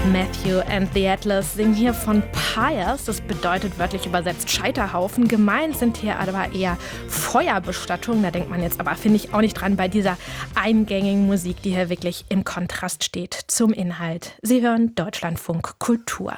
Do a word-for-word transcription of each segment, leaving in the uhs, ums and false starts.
Matthew and the Atlas singen hier von Pyres. Das bedeutet wörtlich übersetzt Scheiterhaufen. Gemeint sind hier aber eher Feuerbestattungen. Da denkt man jetzt aber, finde ich, auch nicht dran bei dieser eingängigen Musik, die hier wirklich im Kontrast steht zum Inhalt. Sie hören Deutschlandfunk Kultur.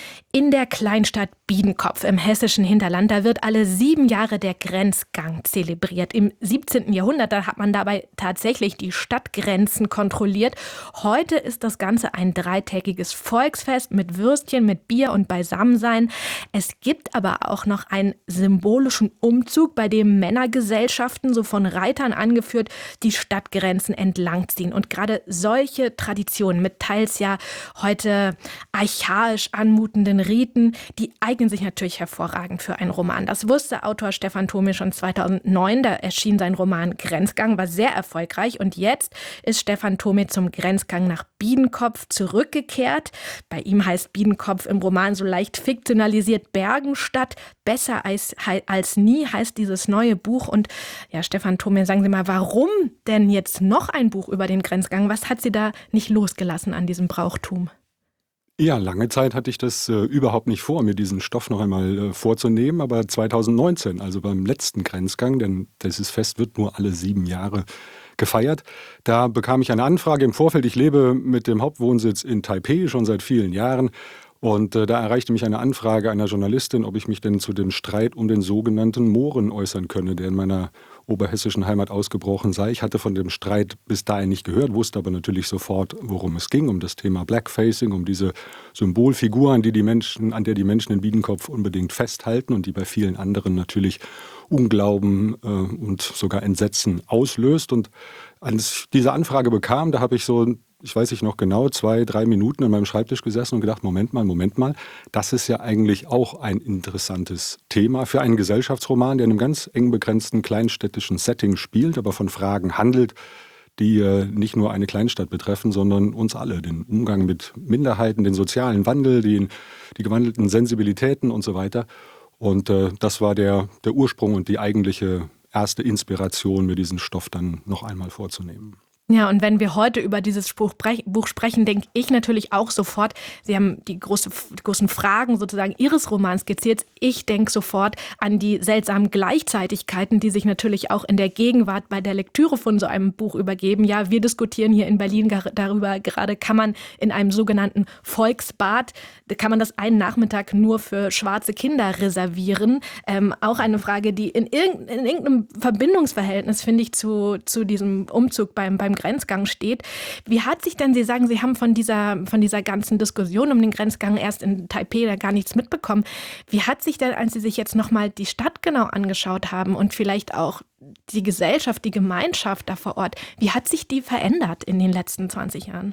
In der Kleinstadt Biedenkopf im hessischen Hinterland, da wird alle sieben Jahre der Grenzgang zelebriert. Im siebzehnten Jahrhundert, da hat man dabei tatsächlich die Stadtgrenzen kontrolliert. Heute ist das Ganze ein dreitägiges Volksfest mit Würstchen, mit Bier und Beisammensein. Es gibt aber auch noch einen symbolischen Umzug, bei dem Männergesellschaften, so von Reitern angeführt, die Stadtgrenzen entlangziehen. Und gerade solche Traditionen mit teils ja heute archaisch anmutenden Riten, die eignen sich natürlich hervorragend für einen Roman. Das wusste Autor Stephan Thome schon zweitausendneun. Da erschien sein Roman Grenzgang, war sehr erfolgreich. Und jetzt ist Stephan Thome zum Grenzgang nach Biedenkopf zurückgekehrt. Bei ihm heißt Biedenkopf im Roman so leicht fiktionalisiert Bergenstadt. Besser als, als nie heißt dieses neue Buch. Und ja, Stephan Thome, sagen Sie mal, warum denn jetzt noch ein Buch über den Grenzgang? Was hat Sie da nicht losgelassen an diesem Brauchtum? Ja, lange Zeit hatte ich das äh, überhaupt nicht vor, mir diesen Stoff noch einmal äh, vorzunehmen. Aber zweitausendneunzehn, also beim letzten Grenzgang, denn dieses Fest wird nur alle sieben Jahre gefeiert, da bekam ich eine Anfrage im Vorfeld. Ich lebe mit dem Hauptwohnsitz in Taipeh schon seit vielen Jahren. Und äh, da erreichte mich eine Anfrage einer Journalistin, ob ich mich denn zu dem Streit um den sogenannten Mohren äußern könne, der in meiner oberhessischen Heimat ausgebrochen sei. Ich hatte von dem Streit bis dahin nicht gehört, wusste aber natürlich sofort, worum es ging, um das Thema Blackfacing, um diese Symbolfiguren, die die Menschen, an der die Menschen in Biedenkopf unbedingt festhalten und die bei vielen anderen natürlich Unglauben äh, und sogar Entsetzen auslöst. Und als ich diese Anfrage bekam, da habe ich so, ich weiß nicht noch genau, zwei, drei Minuten an meinem Schreibtisch gesessen und gedacht, Moment mal, Moment mal, das ist ja eigentlich auch ein interessantes Thema für einen Gesellschaftsroman, der in einem ganz eng begrenzten kleinstädtischen Setting spielt, aber von Fragen handelt, die äh, nicht nur eine Kleinstadt betreffen, sondern uns alle. Den Umgang mit Minderheiten, den sozialen Wandel, die, die gewandelten Sensibilitäten und so weiter. Und äh, das war der, der Ursprung und die eigentliche erste Inspiration, mir diesen Stoff dann noch einmal vorzunehmen. Ja, und wenn wir heute über dieses Buch sprechen, denke ich natürlich auch sofort, Sie haben die, große, die großen Fragen sozusagen Ihres Romans skizziert. Ich denke sofort an die seltsamen Gleichzeitigkeiten, die sich natürlich auch in der Gegenwart bei der Lektüre von so einem Buch übergeben. Ja, wir diskutieren hier in Berlin darüber, gerade kann man in einem sogenannten Volksbad, kann man das einen Nachmittag nur für schwarze Kinder reservieren. Ähm, auch eine Frage, die in, irg- in irgendeinem Verbindungsverhältnis, finde ich, zu, zu diesem Umzug beim, beim Grenzgang steht. Wie hat sich denn, Sie sagen, Sie haben von dieser, von dieser ganzen Diskussion um den Grenzgang erst in Taipeh da gar nichts mitbekommen. Wie hat sich denn, als Sie sich jetzt nochmal die Stadt genau angeschaut haben und vielleicht auch die Gesellschaft, die Gemeinschaft da vor Ort, wie hat sich die verändert in den letzten zwanzig Jahren?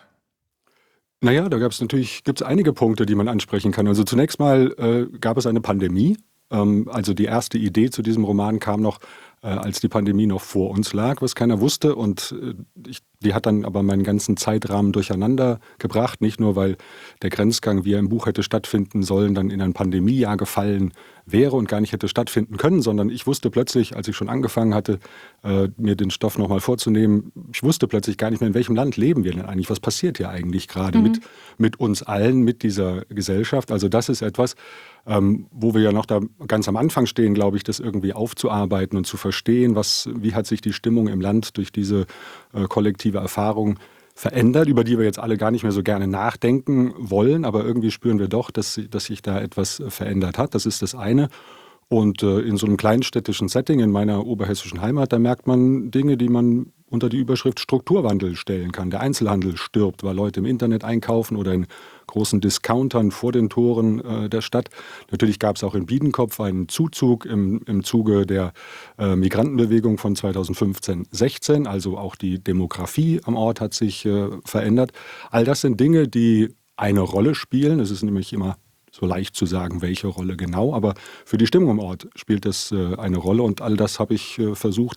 Naja, da gab es natürlich, gibt es einige Punkte, die man ansprechen kann. Also zunächst mal äh, gab es eine Pandemie. Ähm, also die erste Idee zu diesem Roman kam noch, äh, als die Pandemie noch vor uns lag, was keiner wusste. Und äh, ich, die hat dann aber meinen ganzen Zeitrahmen durcheinander gebracht. Nicht nur, weil der Grenzgang, wie er im Buch hätte stattfinden sollen, dann in ein Pandemiejahr gefallen wäre und gar nicht hätte stattfinden können, sondern ich wusste plötzlich, als ich schon angefangen hatte, äh, mir den Stoff nochmal vorzunehmen, ich wusste plötzlich gar nicht mehr, in welchem Land leben wir denn eigentlich? Was passiert hier eigentlich gerade mhm. mit, mit uns allen, mit dieser Gesellschaft? Also das ist etwas, ähm, wo wir ja noch da ganz am Anfang stehen, glaube ich, das irgendwie aufzuarbeiten und zu verstehen, was, wie hat sich die Stimmung im Land durch diese äh, kollektive Erfahrung verändert, über die wir jetzt alle gar nicht mehr so gerne nachdenken wollen, aber irgendwie spüren wir doch, dass, dass sich da etwas verändert hat. Das ist das eine. Und äh, in so einem kleinstädtischen Setting in meiner oberhessischen Heimat, da merkt man Dinge, die man unter die Überschrift Strukturwandel stellen kann. Der Einzelhandel stirbt, weil Leute im Internet einkaufen oder in großen Discountern vor den Toren äh, der Stadt. Natürlich gab es auch in Biedenkopf einen Zuzug im, im Zuge der äh, Migrantenbewegung von zweitausendfünfzehn sechzehn. Also auch die Demografie am Ort hat sich äh, verändert. All das sind Dinge, die eine Rolle spielen. Es ist nämlich immer so leicht zu sagen, welche Rolle genau. Aber für die Stimmung am Ort spielt das äh, eine Rolle. Und all das habe ich äh, versucht,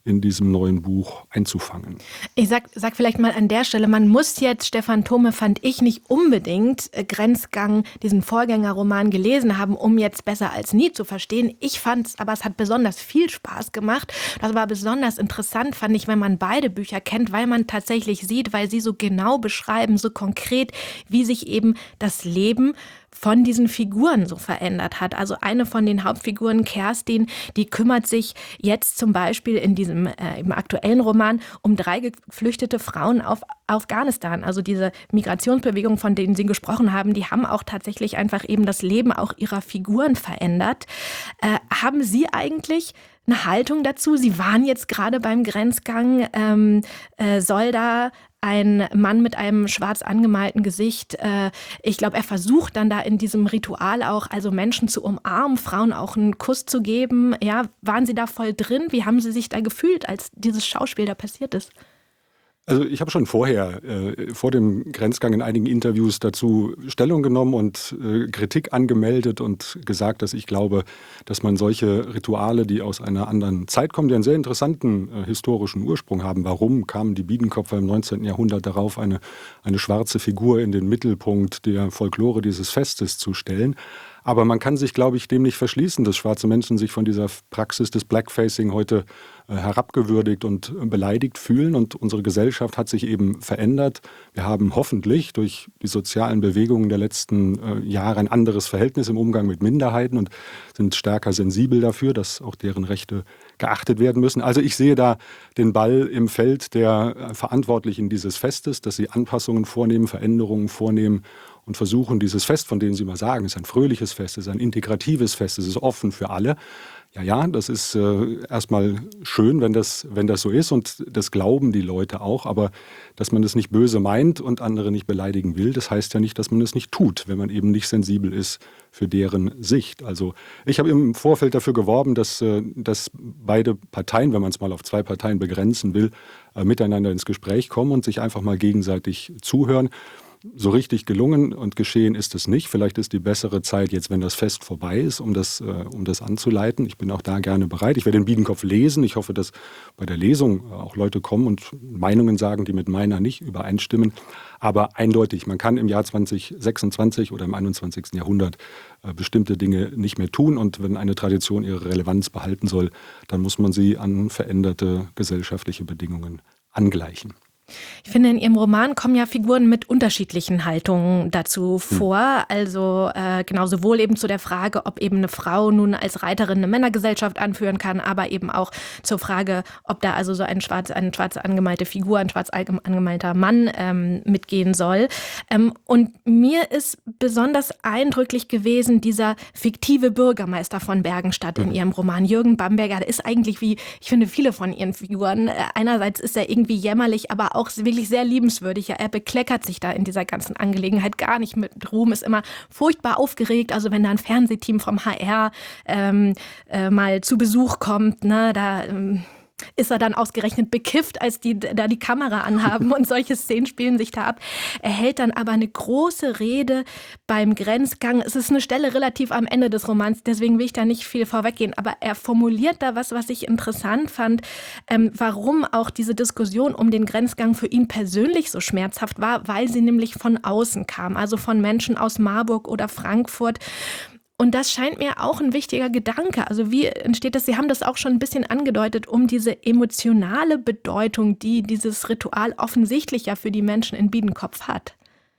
in diesem neuen Buch einzufangen. Ich sag, sag vielleicht mal an der Stelle, man muss jetzt, Stefan Thome, fand ich, nicht unbedingt äh, Grenzgang, diesen Vorgängerroman gelesen haben, um jetzt Besser als nie zu verstehen. Ich fand es, aber es hat besonders viel Spaß gemacht. Das war besonders interessant, fand ich, wenn man beide Bücher kennt, weil man tatsächlich sieht, weil sie so genau beschreiben, so konkret, wie sich eben das Leben von diesen Figuren so verändert hat. Also eine von den Hauptfiguren, Kerstin, die kümmert sich jetzt zum Beispiel in diesem äh, im aktuellen Roman um drei geflüchtete Frauen auf Afghanistan. Also diese Migrationsbewegung, von denen Sie gesprochen haben, die haben auch tatsächlich einfach eben das Leben auch ihrer Figuren verändert. Äh, haben Sie eigentlich eine Haltung dazu? Sie waren jetzt gerade beim Grenzgang. Ähm, äh, soll da ein Mann mit einem schwarz angemalten Gesicht, äh, ich glaube, er versucht dann da in diesem Ritual auch, also Menschen zu umarmen, Frauen auch einen Kuss zu geben. Ja, waren Sie da voll drin? Wie haben Sie sich da gefühlt, als dieses Schauspiel da passiert ist? Also ich habe schon vorher, äh, vor dem Grenzgang in einigen Interviews dazu Stellung genommen und äh, Kritik angemeldet und gesagt, dass ich glaube, dass man solche Rituale, die aus einer anderen Zeit kommen, die einen sehr interessanten äh, historischen Ursprung haben. Warum kamen die Biedenkopfer im neunzehnten Jahrhundert darauf, eine, eine schwarze Figur in den Mittelpunkt der Folklore dieses Festes zu stellen? Aber man kann sich, glaube ich, dem nicht verschließen, dass schwarze Menschen sich von dieser Praxis des Blackfacing heute äh, herabgewürdigt und äh, beleidigt fühlen. Und unsere Gesellschaft hat sich eben verändert. Wir haben hoffentlich durch die sozialen Bewegungen der letzten äh, Jahre ein anderes Verhältnis im Umgang mit Minderheiten und sind stärker sensibel dafür, dass auch deren Rechte geachtet werden müssen. Also ich sehe da den Ball im Feld der äh, Verantwortlichen dieses Festes, dass sie Anpassungen vornehmen, Veränderungen vornehmen und versuchen, dieses Fest, von dem Sie mal sagen, es ist ein fröhliches Fest, es ist ein integratives Fest, es ist offen für alle. Ja, ja, das ist äh, erstmal schön, wenn das, wenn das so ist und das glauben die Leute auch, aber dass man das nicht böse meint und andere nicht beleidigen will, das heißt ja nicht, dass man das nicht tut, wenn man eben nicht sensibel ist für deren Sicht. Also ich habe im Vorfeld dafür geworben, dass, äh, dass beide Parteien, wenn man es mal auf zwei Parteien begrenzen will, äh, miteinander ins Gespräch kommen und sich einfach mal gegenseitig zuhören. So richtig gelungen und geschehen ist es nicht. Vielleicht ist die bessere Zeit jetzt, wenn das Fest vorbei ist, um das, äh, um das anzuleiten. Ich bin auch da gerne bereit. Ich werde den Biedenkopf lesen. Ich hoffe, dass bei der Lesung auch Leute kommen und Meinungen sagen, die mit meiner nicht übereinstimmen. Aber eindeutig, man kann im Jahr zwanzig sechsundzwanzig oder im einundzwanzigsten Jahrhundert äh, bestimmte Dinge nicht mehr tun. Und wenn eine Tradition ihre Relevanz behalten soll, dann muss man sie an veränderte gesellschaftliche Bedingungen angleichen. Ich finde, in Ihrem Roman kommen ja Figuren mit unterschiedlichen Haltungen dazu vor. Hm. Also äh, genau sowohl eben zu der Frage, ob eben eine Frau nun als Reiterin eine Männergesellschaft anführen kann, aber eben auch zur Frage, ob da also so ein schwarz, eine schwarz angemalte Figur, ein schwarz angemalter Mann ähm, mitgehen soll. Ähm, und mir ist besonders eindrücklich gewesen dieser fiktive Bürgermeister von Bergenstadt in Ihrem Roman, Jürgen Bamberger. Der ist eigentlich wie, ich finde, viele von Ihren Figuren. Äh, einerseits ist er irgendwie jämmerlich, aber auch wirklich sehr liebenswürdig. Ja, er bekleckert sich da in dieser ganzen Angelegenheit gar nicht mit Ruhm, ist immer furchtbar aufgeregt. Also wenn da ein Fernsehteam vom H R ähm, äh, mal zu Besuch kommt, ne, da ähm, ist er dann ausgerechnet bekifft, als die da die Kamera anhaben und solche Szenen spielen sich da ab. Er hält dann aber eine große Rede beim Grenzgang. Es ist eine Stelle relativ am Ende des Romans, deswegen will ich da nicht viel vorweggehen, aber er formuliert da was, was ich interessant fand, ähm, warum auch diese Diskussion um den Grenzgang für ihn persönlich so schmerzhaft war, weil sie nämlich von außen kam, also von Menschen aus Marburg oder Frankfurt. Und das scheint mir auch ein wichtiger Gedanke. Also wie entsteht das? Sie haben das auch schon ein bisschen angedeutet, um diese emotionale Bedeutung, die dieses Ritual offensichtlich ja für die Menschen in Biedenkopf hat.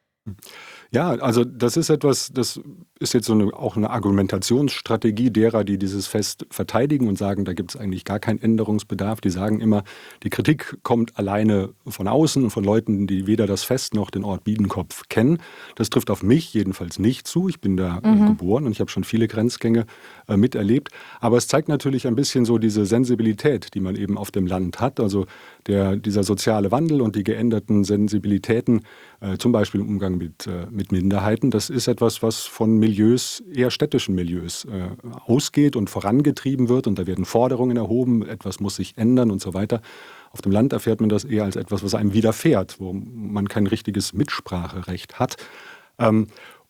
Ja, also das ist etwas, das ist jetzt so eine, auch eine Argumentationsstrategie derer, die dieses Fest verteidigen und sagen, da gibt es eigentlich gar keinen Änderungsbedarf. Die sagen immer, die Kritik kommt alleine von außen und von Leuten, die weder das Fest noch den Ort Biedenkopf kennen. Das trifft auf mich jedenfalls nicht zu. Ich bin da mhm. äh, geboren und ich habe schon viele Grenzgänge äh, miterlebt. Aber es zeigt natürlich ein bisschen so diese Sensibilität, die man eben auf dem Land hat. Also der, dieser soziale Wandel und die geänderten Sensibilitäten, äh, zum Beispiel im Umgang mit, äh, mit Minderheiten, das ist etwas, was von Milieus, eher städtischen Milieus äh, ausgeht und vorangetrieben wird. Und da werden Forderungen erhoben, etwas muss sich ändern und so weiter. Auf dem Land erfährt man das eher als etwas, was einem widerfährt, wo man kein richtiges Mitspracherecht hat. Ähm,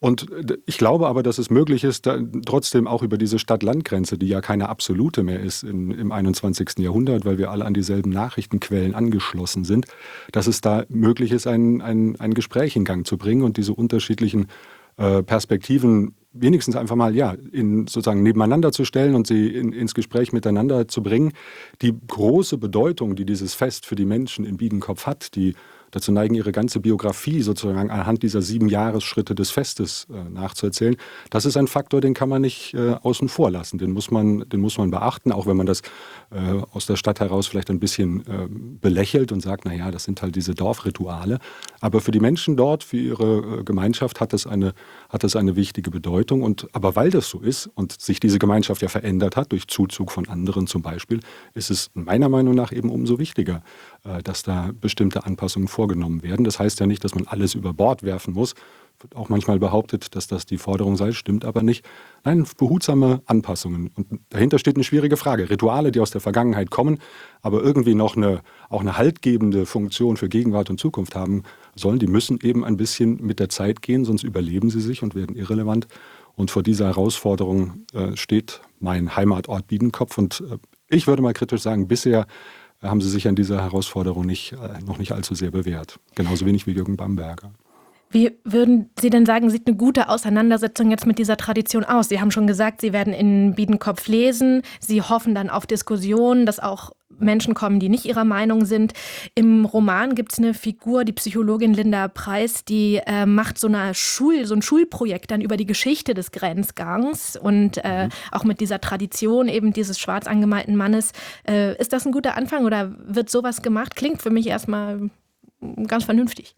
Und ich glaube aber, dass es möglich ist, da trotzdem auch über diese Stadt-Land-Grenze, die ja keine absolute mehr ist in, im einundzwanzigsten Jahrhundert, weil wir alle an dieselben Nachrichtenquellen angeschlossen sind, dass es da möglich ist, ein, ein, ein Gespräch in Gang zu bringen und diese unterschiedlichen äh, Perspektiven wenigstens einfach mal ja, in, sozusagen nebeneinander zu stellen und sie in, ins Gespräch miteinander zu bringen. Die große Bedeutung, die dieses Fest für die Menschen in Biedenkopf hat, die dazu neigen, ihre ganze Biografie sozusagen anhand dieser sieben Jahresschritte des Festes äh, nachzuerzählen. Das ist ein Faktor, den kann man nicht äh, außen vor lassen. Den muss man, den muss man beachten, auch wenn man das äh, aus der Stadt heraus vielleicht ein bisschen äh, belächelt und sagt, naja, das sind halt diese Dorfrituale. Aber für die Menschen dort, für ihre äh, Gemeinschaft hat das eine, hat das eine wichtige Bedeutung. Und, aber weil das so ist und sich diese Gemeinschaft ja verändert hat, durch Zuzug von anderen zum Beispiel, ist es meiner Meinung nach eben umso wichtiger, äh, dass da bestimmte Anpassungen vorgenommen werden. Das heißt ja nicht, dass man alles über Bord werfen muss. Wird auch manchmal behauptet, dass das die Forderung sei, stimmt aber nicht. Nein, behutsame Anpassungen. Und dahinter steht eine schwierige Frage. Rituale, die aus der Vergangenheit kommen, aber irgendwie noch eine, auch eine haltgebende Funktion für Gegenwart und Zukunft haben sollen, die müssen eben ein bisschen mit der Zeit gehen, sonst überleben sie sich und werden irrelevant. Und vor dieser Herausforderung äh, steht mein Heimatort Biedenkopf. Und äh, ich würde mal kritisch sagen, bisher haben sie sich an dieser Herausforderung nicht, äh, noch nicht allzu sehr bewährt. Genauso wenig wie Jürgen Bamberger. Wie würden Sie denn sagen, sieht eine gute Auseinandersetzung jetzt mit dieser Tradition aus? Sie haben schon gesagt, Sie werden in Biedenkopf lesen. Sie hoffen dann auf Diskussionen, dass auch Menschen kommen, die nicht ihrer Meinung sind. Im Roman gibt es eine Figur, die Psychologin Linda Preis, die äh, macht so, eine Schul, so ein Schulprojekt dann über die Geschichte des Grenzgangs und äh, mhm. auch mit dieser Tradition eben dieses schwarz angemalten Mannes. Äh, ist das ein guter Anfang oder wird sowas gemacht? Klingt für mich erstmal ganz vernünftig.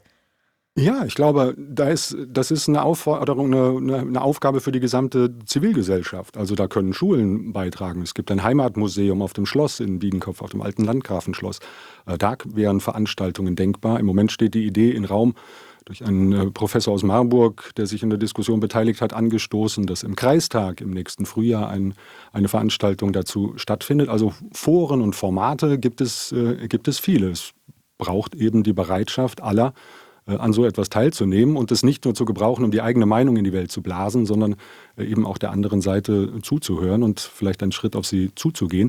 Ja, ich glaube, da ist, das ist eine Aufforderung, eine, eine Aufgabe für die gesamte Zivilgesellschaft. Also da können Schulen beitragen. Es gibt ein Heimatmuseum auf dem Schloss in Biedenkopf, auf dem alten Landgrafenschloss. Da wären Veranstaltungen denkbar. Im Moment steht die Idee in Raum, durch einen Professor aus Marburg, der sich in der Diskussion beteiligt hat, angestoßen, dass im Kreistag im nächsten Frühjahr ein, eine Veranstaltung dazu stattfindet. Also Foren und Formate gibt es, äh, gibt es viele. Es braucht eben die Bereitschaft aller, an so etwas teilzunehmen und es nicht nur zu gebrauchen, um die eigene Meinung in die Welt zu blasen, sondern eben auch der anderen Seite zuzuhören und vielleicht einen Schritt auf sie zuzugehen.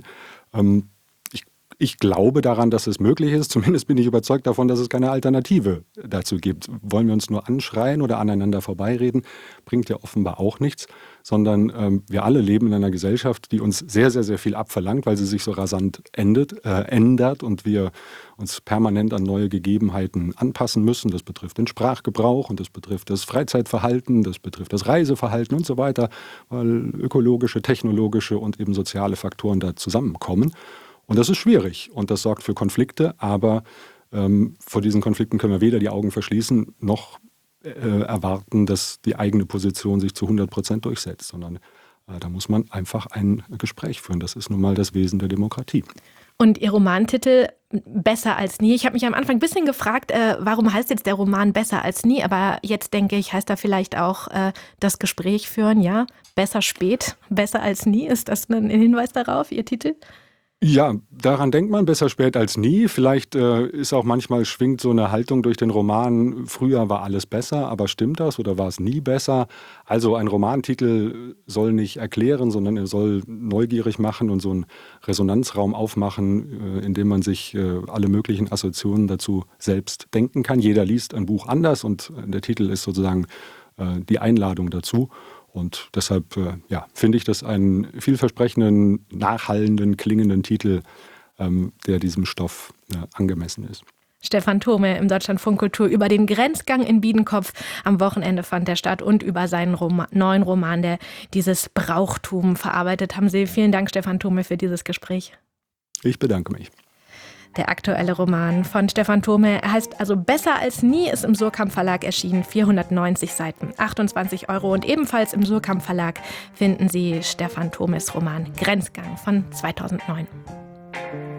Ich, ich glaube daran, dass es möglich ist. Zumindest bin ich überzeugt davon, dass es keine Alternative dazu gibt. Wollen wir uns nur anschreien oder aneinander vorbeireden, bringt ja offenbar auch nichts, sondern ähm, wir alle leben in einer Gesellschaft, die uns sehr, sehr, sehr viel abverlangt, weil sie sich so rasant endet, äh, ändert und wir uns permanent an neue Gegebenheiten anpassen müssen. Das betrifft den Sprachgebrauch und das betrifft das Freizeitverhalten, das betrifft das Reiseverhalten und so weiter, weil ökologische, technologische und eben soziale Faktoren da zusammenkommen. Und das ist schwierig und das sorgt für Konflikte, aber ähm, vor diesen Konflikten können wir weder die Augen verschließen, noch äh, erwarten, dass die eigene Position sich zu hundert Prozent durchsetzt, sondern äh, da muss man einfach ein Gespräch führen. Das ist nun mal das Wesen der Demokratie. Und Ihr Romantitel Besser als nie. Ich habe mich am Anfang ein bisschen gefragt, äh, warum heißt jetzt der Roman Besser als nie? Aber jetzt denke ich, heißt da vielleicht auch äh, das Gespräch führen, ja? Besser spät, besser als nie. Ist das ein Hinweis darauf, Ihr Titel? Ja, daran denkt man, besser spät als nie. Vielleicht äh, ist auch manchmal schwingt so eine Haltung durch den Roman, früher war alles besser, aber stimmt das oder war es nie besser? Also ein Romantitel soll nicht erklären, sondern er soll neugierig machen und so einen Resonanzraum aufmachen, äh, in dem man sich äh, alle möglichen Assoziationen dazu selbst denken kann. Jeder liest ein Buch anders und der Titel ist sozusagen äh, die Einladung dazu. Und deshalb äh, ja, finde ich das einen vielversprechenden, nachhallenden, klingenden Titel, ähm, der diesem Stoff äh, angemessen ist. Stefan Thome im Deutschlandfunk Kultur über den Grenzgang in Biedenkopf. Am Wochenende fand der statt und über seinen Roman, neuen Roman, der dieses Brauchtum verarbeitet. Haben Sie. Vielen Dank, Stefan Thome, für dieses Gespräch. Ich bedanke mich. Der aktuelle Roman von Stefan Thome heißt also Besser als nie, ist im Surkamp Verlag erschienen, vierhundertneunzig Seiten, achtundzwanzig Euro. Und ebenfalls im Surkamp Verlag finden Sie Stefan Thomes Roman Grenzgang von zweitausendneun.